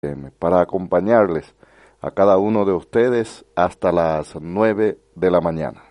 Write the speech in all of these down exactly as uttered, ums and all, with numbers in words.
para acompañarles a cada uno de ustedes hasta las nueve de la mañana.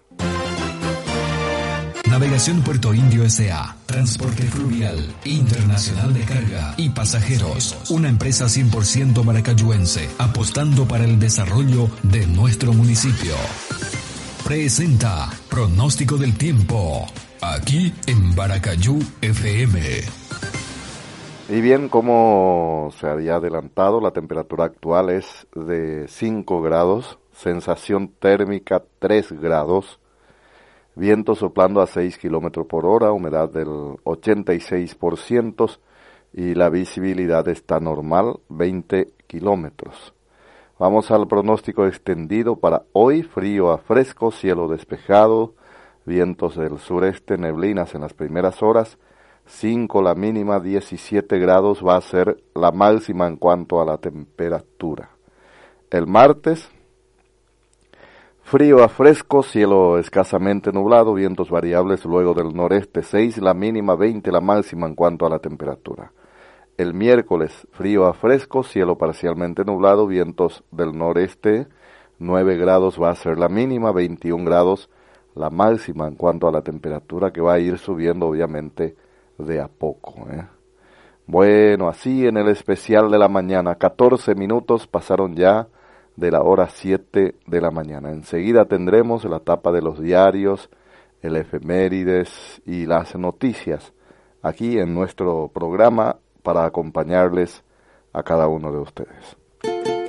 Navegación Puerto Indio S A. Transporte fluvial, internacional de carga y pasajeros. Una empresa cien por ciento maracayuense, apostando para el desarrollo de nuestro municipio. Presenta Pronóstico del Tiempo, aquí en Baracayú F M. Y bien, como se había adelantado, la temperatura actual es de cinco grados, sensación térmica tres grados, viento soplando a seis kilómetros por hora, humedad del ochenta y seis por ciento y la visibilidad está normal, veinte kilómetros. Vamos al pronóstico extendido para hoy: frío a fresco, cielo despejado, vientos del sureste, neblinas en las primeras horas, cinco la mínima, diecisiete grados va a ser la máxima en cuanto a la temperatura. El martes, frío a fresco, cielo escasamente nublado, vientos variables luego del noreste, seis la mínima, veinte la máxima en cuanto a la temperatura. El miércoles, frío a fresco, cielo parcialmente nublado, vientos del noreste, nueve grados va a ser la mínima, veintiún grados la máxima en cuanto a la temperatura, que va a ir subiendo obviamente de a poco, ¿eh? Bueno, así en el especial de la mañana, catorce minutos pasaron ya de la hora siete de la mañana. Enseguida tendremos la tapa de los diarios, el efemérides y las noticias aquí en nuestro programa para acompañarles a cada uno de ustedes.